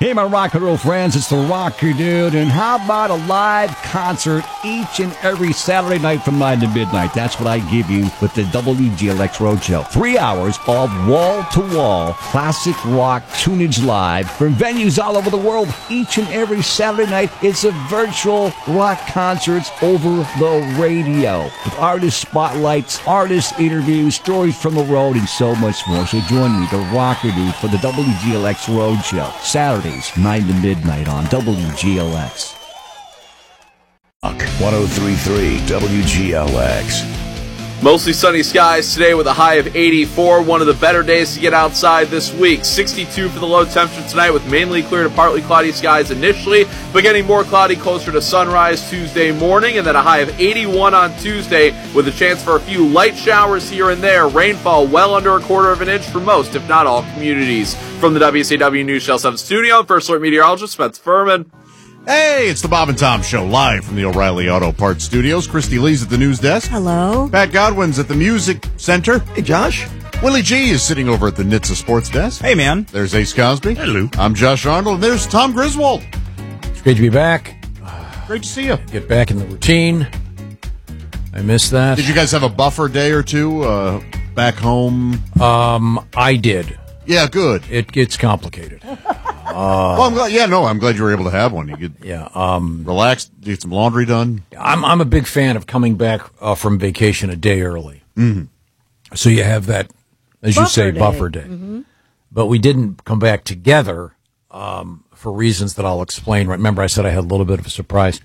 Hey, my rock and roll friends, it's the Rocker Dude, and how about a live concert each and every Saturday night from 9 to midnight? That's what I give you with the WGLX Roadshow. 3 hours of wall-to-wall classic rock tunage live from venues all over the world. Each and every Saturday night, it's a virtual rock concerts over the radio with artist spotlights, artist interviews, stories from the road, and so much more. So join me, the Rocker Dude, for the WGLX Roadshow. Saturdays, 9 to midnight on WGLX. 103.3 WGLX. Mostly sunny skies today with a high of 84. One of the better days to get outside this week. 62 for the low temperature tonight with mainly clear to partly cloudy skies initially, but getting more cloudy closer to sunrise Tuesday morning, and then a high of 81 on Tuesday with a chance for a few light showers here and there. Rainfall well under a quarter of an inch for most, if not all, communities. From the WCW News Channel 7 studio, I'm First Alert Meteorologist Spencer Furman. Hey, it's the Bob and Tom Show, live from the O'Reilly Auto Parts Studios. Christy Lee's at the news desk. Hello. Pat Godwin's at the music center. Hey, Josh. Willie G is sitting over at the NHTSA sports desk. Hey, man. There's Ace Cosby. Hello. I'm Josh Arnold, and there's Tom Griswold. It's great to be back. Great to see you. Get back in the routine. I missed that. Did you guys have a buffer day or two back home? I did. Yeah, good. It gets complicated. Well, I'm glad. Yeah, no, I'm glad you were able to have one. You could relax, get some laundry done. I'm a big fan of coming back from vacation a day early. Mm-hmm. So you have that, as you say, buffer day. Mm-hmm. But we didn't come back together for reasons that I'll explain. Remember, I said I had a little bit of a surprise.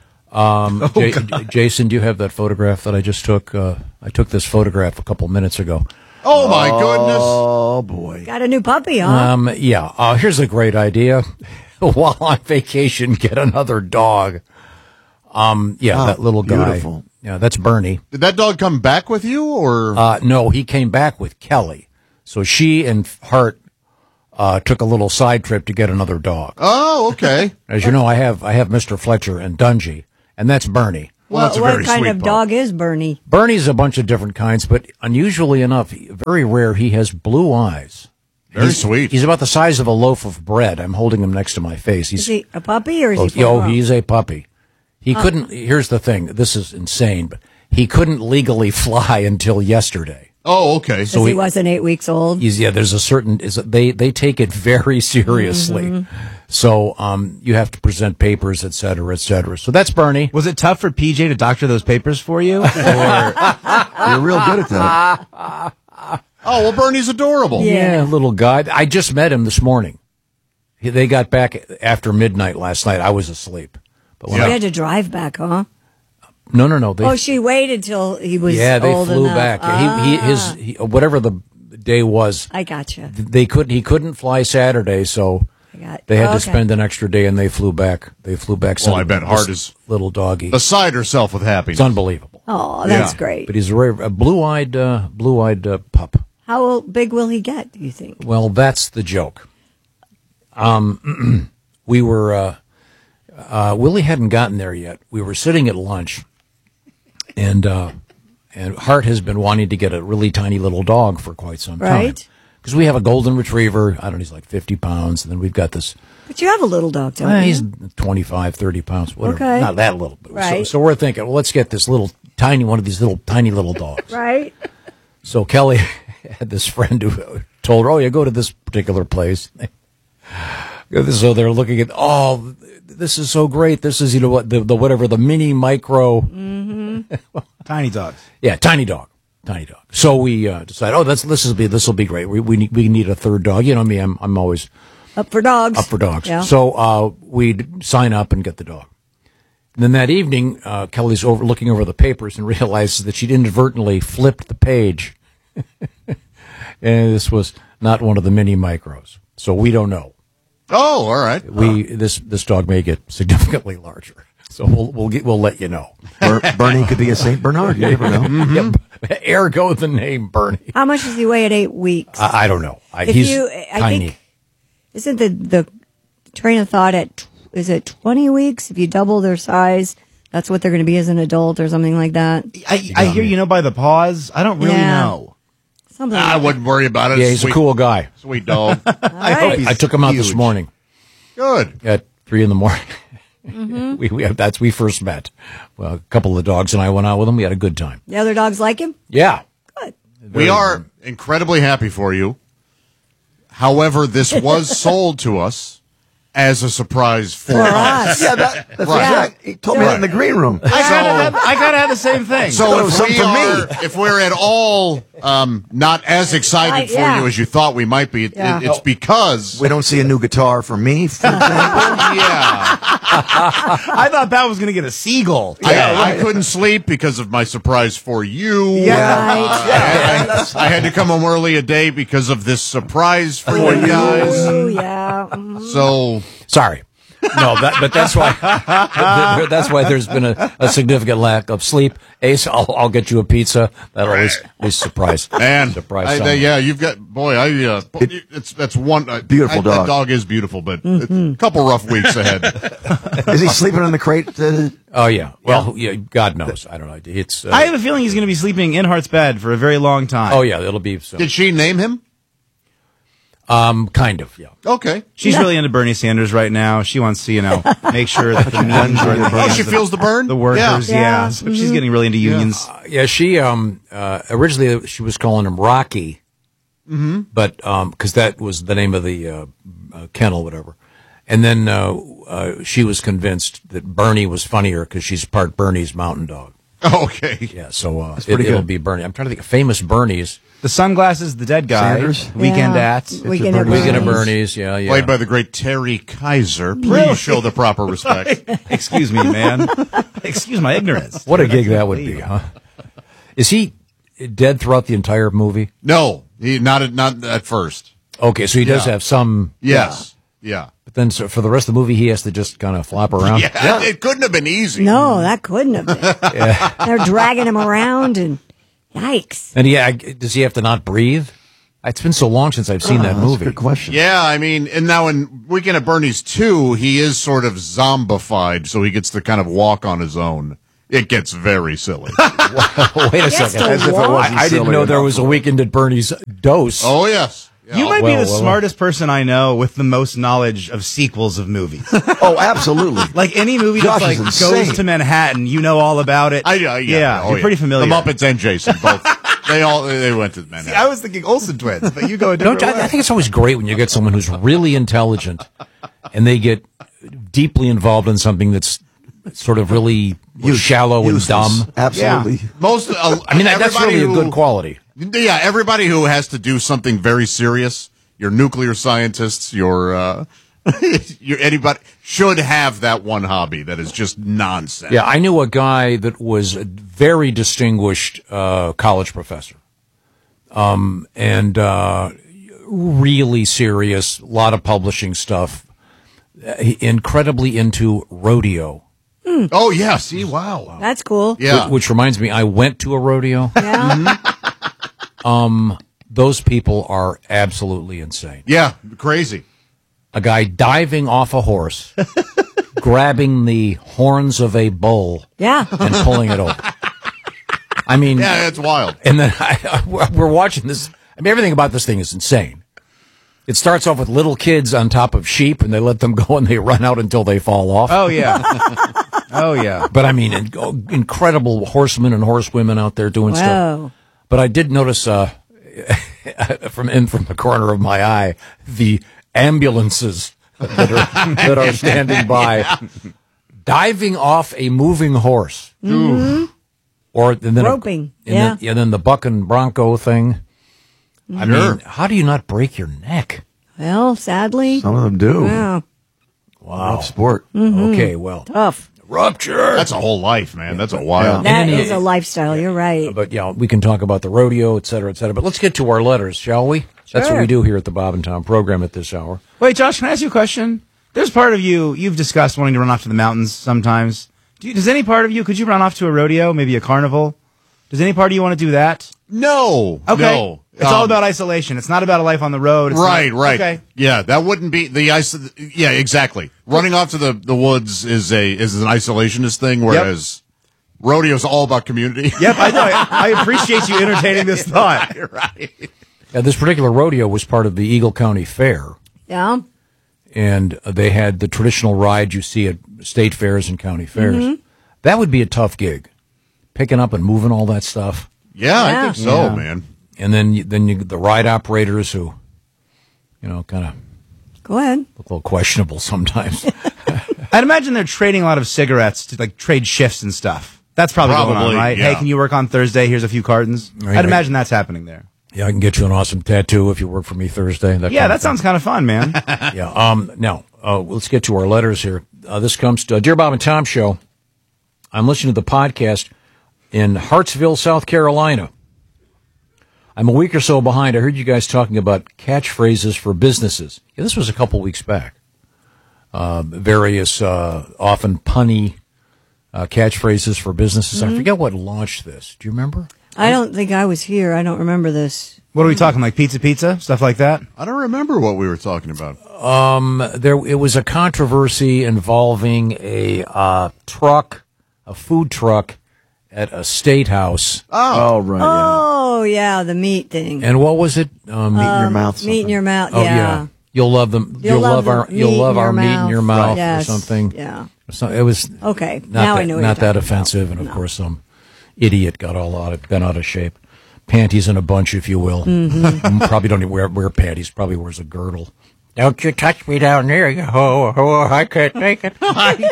Jason, do you have that photograph that I just took? I took this photograph a couple minutes ago. Oh, my goodness. Oh, boy. Got a new puppy, huh? Yeah. Here's a great idea. While on vacation, get another dog. That little guy. Beautiful. Yeah, that's Bernie. Did that dog come back with you, or? No, he came back with Kelly. So she and Hart took a little side trip to get another dog. Oh, okay. As you know, I have Mr. Fletcher and Dungy, and that's Bernie. Well, that's a what very kind sweet of pup. dog is Bernie? Bernie's a bunch of different kinds, but unusually enough, very rare, he has blue eyes. Very sweet. He's about the size of a loaf of bread. I'm holding him next to my face. Is he a puppy or is he full grown? He's a puppy. He couldn't, here's the thing, this is insane, but he couldn't legally fly until yesterday. Oh, okay. So he wasn't 8 weeks old? There's a certain, they take it very seriously. Mm-hmm. So you have to present papers, et cetera, et cetera. So that's Bernie. Was it tough for PJ to doctor those papers for you? Or You're real good at that. Oh, well, Bernie's adorable. Yeah, little guy. I just met him this morning. They got back after midnight last night. I was asleep. But when You had to drive back, huh? No. She waited till he was they old flew enough. back. He whatever the day was. I gotcha. He couldn't fly Saturday, so they had to spend an extra day, and they flew back. Well, I bet Hart is little doggy. beside herself with happiness. It's unbelievable. Oh, that's Yeah. great. But he's a blue-eyed pup. How big will he get, do you think? Well, that's the joke. We were Willie hadn't gotten there yet. We were sitting at lunch, and Hart has been wanting to get a really tiny little dog for quite some time. Right. Because we have a golden retriever. I don't know, he's like 50 pounds. And then we've got this. But you have a little dog, don't you? He's 25, 30 pounds, whatever. Okay. Not that little. But Right. So we're thinking, well, let's get this one of these tiny little dogs. Right? So Kelly had this friend who told her, oh, you go to this particular place. So they're looking at, oh, this is so great. This is, the mini micro. Mm-hmm. tiny dogs. Yeah, tiny dog. So we decided, this will be great. We need a third dog. You know me, I'm always Up for dogs. Yeah. Yeah. So we'd sign up and get the dog. And then that evening, Kelly's looking over the papers and realizes that she'd inadvertently flipped the page. And this was not one of the mini micros. So we don't know. Oh, all right. This dog may get significantly larger. So we'll let you know. Bernie could be a St. Bernard. You never know. Yep. Ergo the name Bernie. How much does he weigh at 8 weeks? I don't know. I He's tiny. think, isn't the train of thought is it 20 weeks? If you double their size, that's what they're going to be as an adult or something like that. I hear, by the paws. I don't really Yeah. know. I wouldn't worry about it. Yeah, he's Sweet- a cool guy. Sweet dog. I hope he's I took him out this huge. morning. Good. at 3 a.m. We first met. Well, a couple of the dogs and I went out with him. We had a good time. The other dogs like him? Yeah. Good. We are incredibly happy for you. However, this was sold to us as a surprise for us. Yeah, that's Right. exact. He told me that in the green room. I kind of had the same thing. So it was something for me. if we're at all not as excited for Yeah. you as you thought we might be, it's because We don't see a new guitar for me, for example. yeah, I thought that was going to get a seagull. I couldn't sleep because of my surprise for you. Right. I had to come home early a day because of this surprise for you guys. Oh, yeah. So Sorry. No, but that's why that's why there's been a significant lack of sleep. Ace, I'll get you a pizza. That'll always be a surprise. and surprise. someone. yeah, you've got that's one Beautiful dog. That dog is beautiful, but it's a couple rough weeks ahead. Is he sleeping in the crate? Oh yeah. Well, yeah. God knows. I don't know. It's. I have a feeling he's going to be sleeping in Hart's bed for a very long time. Oh yeah. It'll be. So. Did she name him? Kind of. Yeah. Okay. She's really into Bernie Sanders right now. She wants to, make sure that the unions are the Oh, hands she of feels the burn. the workers. Yeah. Yeah. So she's getting really into unions. Yeah. She originally she was calling him Rocky. Mm-hmm. But because that was the name of the kennel, whatever. And then she was convinced that Bernie was funnier because she's part Bernese Mountain Dog. Okay. Yeah. So pretty it'll good. be Bernie. I'm trying to think of famous Bernies. The sunglasses, the dead guy. Sanders? Weekend Yeah. at. Weekend at Weekend of Bernie's. Bernie's. Yeah. Yeah. Played by the great Terry Kaiser. Please show the proper respect. Excuse me, man. Excuse my ignorance. What a gig that would be, huh? Is he dead throughout the entire movie? No, he not at first. Okay, so he does Yeah. have some. Yes. Yeah. But then so for the rest of the movie, he has to just kind of flop around. Yeah. It couldn't have been easy. No, that couldn't have been. They're dragging him around and yikes. And does he have to not breathe? It's been so long since I've seen that That's a movie. good question. Yeah, I mean, and now in Weekend at Bernie's 2, he is sort of zombified, so he gets to kind of walk on his own. It gets very silly. Wait a Yes, second. to As if it walk. wasn't I didn't silly know there enough. was a Weekend at Bernie's dose. Oh, yes. Yeah. You might be well, the well, smartest person I know with the most knowledge of sequels of movies. Oh, absolutely. Like any movie Josh that's is like insane. goes to Manhattan, you know all about it. Yeah, you're pretty familiar. The Muppets and Jason, both. They went to Manhattan. I was thinking Olsen twins, but you go a different I think it's always great when you get someone who's really intelligent and they get deeply involved in something that's sort of really shallow and Useless. dumb. Absolutely. Most, I mean, that's everybody really a who- good quality. Yeah, everybody who has to do something very serious, your nuclear scientists, your anybody should have that one hobby that is just nonsense. Yeah, I knew a guy that was a very distinguished college professor, and really serious, a lot of publishing stuff, incredibly into rodeo. Oh yeah. See, wow. That's cool. Yeah. Which reminds me, I went to a rodeo. Yeah. Those people are absolutely insane. Yeah. Crazy. A guy diving off a horse, grabbing the horns of a bull, Yeah. and pulling it over. I mean, Yeah, it's wild. and then we're watching this. I mean, everything about this thing is insane. It starts off with little kids on top of sheep, and they let them go, and they run out until they fall off. Oh yeah. Oh yeah. But I mean, incredible horsemen and horsewomen out there doing stuff. Whoa. But I did notice from the corner of my eye the ambulances that are standing by, diving off a moving horse, or and then Roping, and then the buck and bronco thing. I mean, how do you not break your neck? Well, sadly. Some of them do. Yeah. Wow. Tough sport. Okay, well, Tough. rupture. That's a whole life, man. That's a wild. That And is a lifestyle. You're right. But yeah, we can talk about the rodeo, et cetera, et cetera. But let's get to our letters, shall we? That's what Sure. we do here at the Bob and Tom program at this hour. Wait, Josh, can I ask you a question? There's part of you've discussed wanting to run off to the mountains sometimes. Does any part of you, could you run off to a rodeo, maybe a carnival? Does any part of you want to do that? No. Okay. No. It's all about isolation. It's not about a life on the road. It's Right, not- right. Okay. Yeah, that wouldn't be the yeah, exactly. Running off to the woods is an isolationist thing, whereas rodeo's all about community. Yep, I know. I appreciate you entertaining this thought. Right. This particular rodeo was part of the Eagle County Fair. Yeah. and they had the traditional ride you see at state fairs and county fairs. Mm-hmm. That would be a tough gig, picking up and moving all that stuff. Yeah, I Yeah. think so, Yeah. man. And then you the ride operators who, kind of Go ahead. look a little questionable sometimes. I'd imagine they're trading a lot of cigarettes to like trade shifts and stuff. That's probably going on, Probably, right? yeah. Hey, can you work on Thursday? Here's a few cartons. Right. I'd imagine that's happening there. Yeah, I can get you an awesome tattoo if you work for me Thursday. Yeah, that sounds kind of fun, man. Yeah. Now, let's get to our letters here. This comes to Dear Bob and Tom Show. I'm listening to the podcast in Hartsville, South Carolina. I'm a week or so behind. I heard you guys talking about catchphrases for businesses. Yeah, this was a couple weeks back. Various, often punny catchphrases for businesses. I forget what launched this. Do you remember? I don't think I was here. I don't remember this. What are we talking, like pizza, stuff like that? I don't remember what we were talking about. It was a controversy involving a food truck at a state house. Oh, right. Oh, yeah, the meat thing. And what was it? Meat in your mouth. Meat in your mouth, Oh yeah. You'll love them. You'll love our meat in your mouth Yes, or something. Yeah. So it was Okay, not now that, I know what not you're that talking offensive, about. and of No. course some idiot got out of shape. Panties in a bunch, if you will. Mm-hmm. Probably don't even wear panties. Probably wears a girdle. Don't you touch me down there, you ho! I can't take it.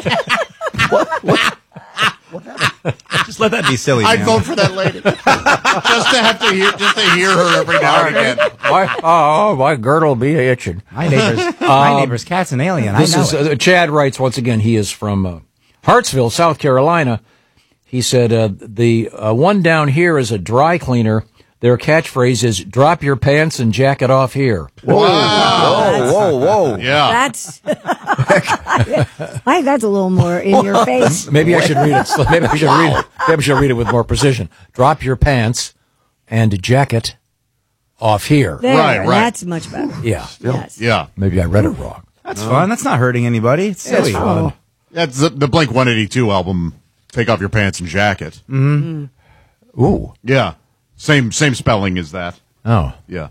Just let that be silly, I'd man. vote for that lady just to hear her every now and again. My girdle be itching. My neighbor's cat's an alien. This I know is it. Chad writes once again. He is from Hartsville, South Carolina. He said the one down here is a dry cleaner. Their catchphrase is "Drop your pants and jacket off here." Whoa. Yeah. That's, I think that's a little more in your face. Maybe I should read it. Maybe I should read it. Maybe I should read it with more precision. Drop your pants and jacket off here. There, Right. that's much better. Yeah. Yes. Yeah. Maybe I read it wrong. That's fun. That's not hurting anybody. It's silly. Oh, That's the Blink 182 album, Take Off Your Pants and Jacket. Ooh. Yeah. Same spelling as that. Oh. Yeah.